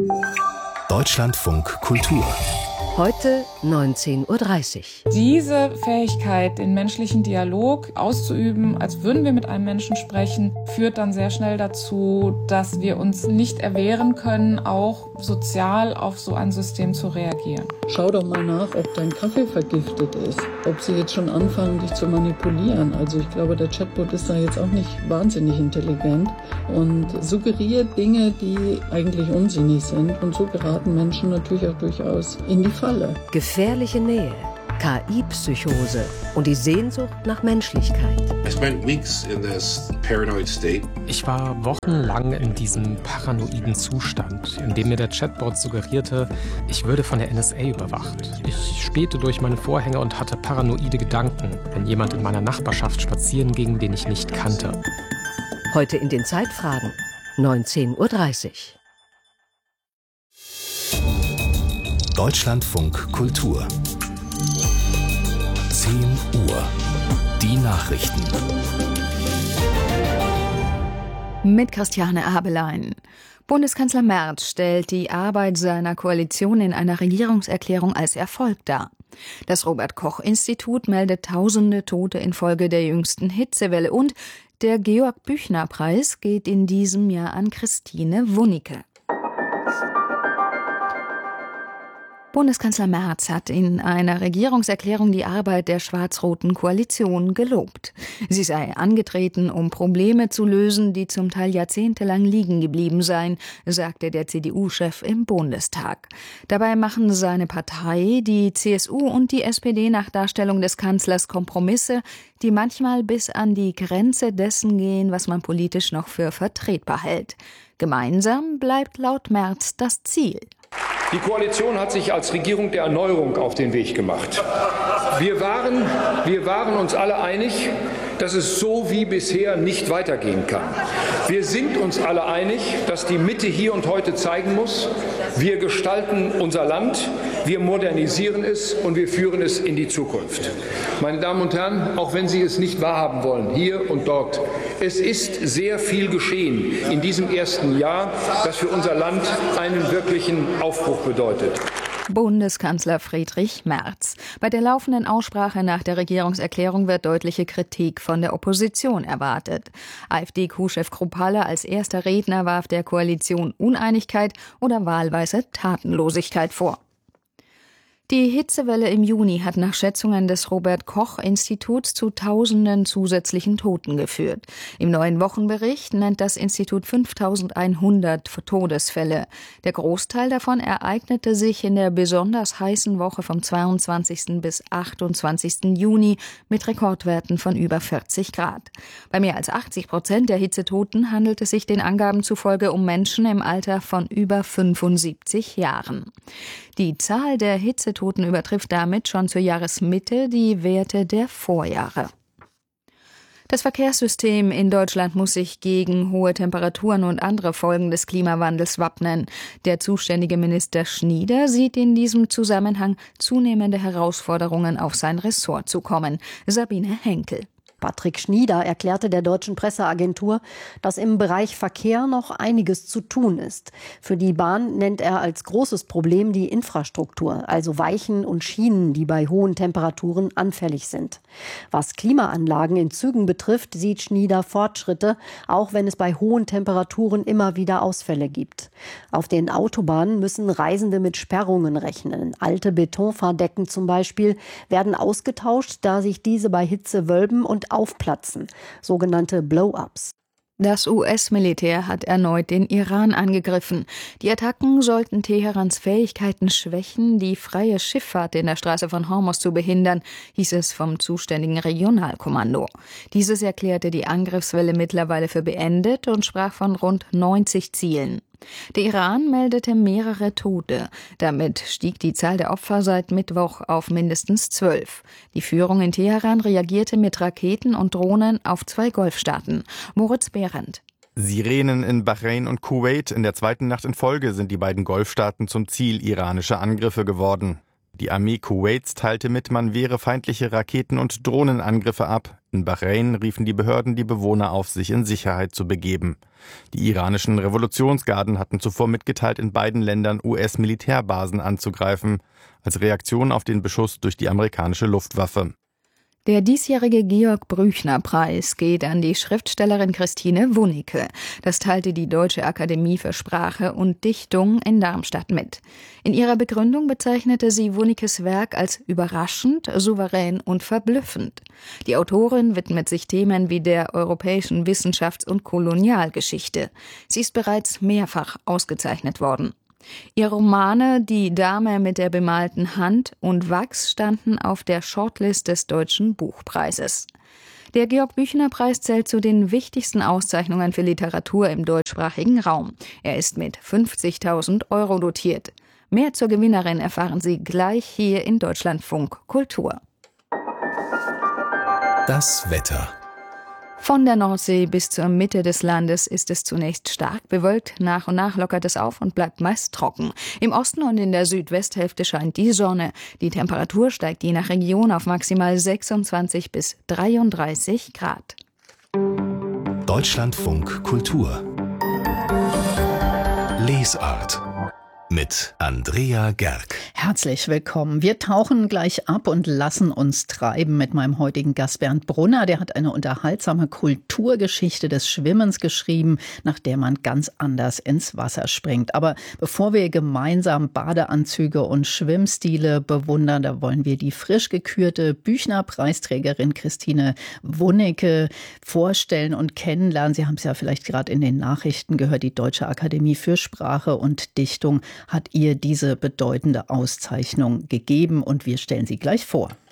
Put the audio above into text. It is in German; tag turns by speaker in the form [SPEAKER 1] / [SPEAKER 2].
[SPEAKER 1] Deutschlandfunk Kultur.
[SPEAKER 2] Heute 19:30 Uhr.
[SPEAKER 3] Diese Fähigkeit, den menschlichen Dialog auszuüben, als würden wir mit einem Menschen sprechen, führt dann sehr schnell dazu, dass wir uns nicht erwehren können, auch sozial auf so ein System zu reagieren.
[SPEAKER 4] Schau doch mal nach, ob dein Kaffee vergiftet ist, ob sie jetzt schon anfangen, dich zu manipulieren. Also ich glaube, der Chatbot ist da jetzt auch nicht wahnsinnig intelligent und suggeriert Dinge, die eigentlich unsinnig sind. Und so geraten Menschen natürlich auch durchaus in die Falle.
[SPEAKER 2] Gefährliche Nähe, KI-Psychose und die Sehnsucht nach Menschlichkeit.
[SPEAKER 5] Ich war wochenlang in diesem paranoiden Zustand, in dem mir der Chatbot suggerierte, ich würde von der NSA überwacht. Ich spähte durch meine Vorhänge und hatte paranoide Gedanken, wenn jemand in meiner Nachbarschaft spazieren ging, den ich nicht kannte.
[SPEAKER 2] Heute in den Zeitfragen, 19:30 Uhr.
[SPEAKER 1] Deutschlandfunk Kultur. 10 Uhr. Die Nachrichten.
[SPEAKER 6] Mit Christiane Abelein. Bundeskanzler Merz stellt die Arbeit seiner Koalition in einer Regierungserklärung als Erfolg dar. Das Robert-Koch-Institut meldet tausende Tote infolge der jüngsten Hitzewelle und der Georg-Büchner-Preis geht in diesem Jahr an Christine Wunicke. Bundeskanzler Merz hat in einer Regierungserklärung die Arbeit der schwarz-roten Koalition gelobt. Sie sei angetreten, um Probleme zu lösen, die zum Teil jahrzehntelang liegen geblieben seien, sagte der CDU-Chef im Bundestag. Dabei machen seine Partei, die CSU und die SPD nach Darstellung des Kanzlers Kompromisse, die manchmal bis an die Grenze dessen gehen, was man politisch noch für vertretbar hält. Gemeinsam bleibt laut Merz das Ziel.
[SPEAKER 7] Die Koalition hat sich als Regierung der Erneuerung auf den Weg gemacht. Wir waren uns alle einig, dass es so wie bisher nicht weitergehen kann. Wir sind uns alle einig, dass die Mitte hier und heute zeigen muss, wir gestalten unser Land, wir modernisieren es und wir führen es in die Zukunft. Meine Damen und Herren, auch wenn Sie es nicht wahrhaben wollen, hier und dort, es ist sehr viel geschehen in diesem ersten Jahr, das für unser Land einen wirklichen Aufbruch bedeutet.
[SPEAKER 6] Bundeskanzler Friedrich Merz. Bei der laufenden Aussprache nach der Regierungserklärung wird deutliche Kritik von der Opposition erwartet. AfD-Co-Chef Kruppalla als erster Redner warf der Koalition Uneinigkeit oder wahlweise Tatenlosigkeit vor. Die Hitzewelle im Juni hat nach Schätzungen des Robert-Koch-Instituts zu tausenden zusätzlichen Toten geführt. Im neuen Wochenbericht nennt das Institut 5.100 Todesfälle. Der Großteil davon ereignete sich in der besonders heißen Woche vom 22. bis 28. Juni mit Rekordwerten von über 40 Grad. Bei mehr als 80% der Hitzetoten handelt es sich den Angaben zufolge um Menschen im Alter von über 75 Jahren. Die Zahl der Hitzetoten übertrifft damit schon zur Jahresmitte die Werte der Vorjahre. Das Verkehrssystem in Deutschland muss sich gegen hohe Temperaturen und andere Folgen des Klimawandels wappnen. Der zuständige Minister Schnieder sieht in diesem Zusammenhang zunehmende Herausforderungen auf sein Ressort zukommen. Sabine Henkel.
[SPEAKER 8] Patrick Schnieder erklärte der deutschen Presseagentur, dass im Bereich Verkehr noch einiges zu tun ist. Für die Bahn nennt er als großes Problem die Infrastruktur, also Weichen und Schienen, die bei hohen Temperaturen anfällig sind. Was Klimaanlagen in Zügen betrifft, sieht Schnieder Fortschritte, auch wenn es bei hohen Temperaturen immer wieder Ausfälle gibt. Auf den Autobahnen müssen Reisende mit Sperrungen rechnen. Alte Betonfahrdecken zum Beispiel werden ausgetauscht, da sich diese bei Hitze wölben und aufplatzen, sogenannte Blow-ups.
[SPEAKER 6] Das US-Militär hat erneut den Iran angegriffen. Die Attacken sollten Teherans Fähigkeiten schwächen, die freie Schifffahrt in der Straße von Hormuz zu behindern, hieß es vom zuständigen Regionalkommando. Dieses erklärte die Angriffswelle mittlerweile für beendet und sprach von rund 90 Zielen. Der Iran meldete mehrere Tote. Damit stieg die Zahl der Opfer seit Mittwoch auf mindestens 12. Die Führung in Teheran reagierte mit Raketen und Drohnen auf 2 Golfstaaten. Moritz Behrendt.
[SPEAKER 9] Sirenen in Bahrain und Kuwait. In der zweiten Nacht in Folge sind die beiden Golfstaaten zum Ziel iranischer Angriffe geworden. Die Armee Kuwaits teilte mit, man wehre feindliche Raketen- und Drohnenangriffe ab. In Bahrain riefen die Behörden die Bewohner auf, sich in Sicherheit zu begeben. Die iranischen Revolutionsgarden hatten zuvor mitgeteilt, in beiden Ländern US-Militärbasen anzugreifen, als Reaktion auf den Beschuss durch die amerikanische Luftwaffe.
[SPEAKER 6] Der diesjährige Georg-Brüchner-Preis geht an die Schriftstellerin Christine Wunicke. Das teilte die Deutsche Akademie für Sprache und Dichtung in Darmstadt mit. In ihrer Begründung bezeichnete sie Wunickes Werk als überraschend, souverän und verblüffend. Die Autorin widmet sich Themen wie der europäischen Wissenschafts- und Kolonialgeschichte. Sie ist bereits mehrfach ausgezeichnet worden. Ihre Romane »Die Dame mit der bemalten Hand« und »Wachs« standen auf der Shortlist des Deutschen Buchpreises. Der Georg-Büchner-Preis zählt zu den wichtigsten Auszeichnungen für Literatur im deutschsprachigen Raum. Er ist mit 50.000 € dotiert. Mehr zur Gewinnerin erfahren Sie gleich hier in Deutschlandfunk Kultur.
[SPEAKER 1] Das Wetter.
[SPEAKER 6] Von der Nordsee bis zur Mitte des Landes ist es zunächst stark bewölkt. Nach und nach lockert es auf und bleibt meist trocken. Im Osten und in der Südwesthälfte scheint die Sonne. Die Temperatur steigt je nach Region auf maximal 26 bis 33 Grad.
[SPEAKER 1] Deutschlandfunk Kultur. Lesart. Mit Andrea Gerg.
[SPEAKER 10] Herzlich willkommen. Wir tauchen gleich ab und lassen uns treiben mit meinem heutigen Gast Bernd Brunner. Der hat eine unterhaltsame Kulturgeschichte des Schwimmens geschrieben, nach der man ganz anders ins Wasser springt. Aber bevor wir gemeinsam Badeanzüge und Schwimmstile bewundern, da wollen wir die frisch gekürte Büchner-Preisträgerin Christine Wunicke vorstellen und kennenlernen. Sie haben es ja vielleicht gerade in den Nachrichten gehört, die Deutsche Akademie für Sprache und Dichtung hat ihr diese bedeutende Auszeichnung gegeben und wir stellen sie gleich vor.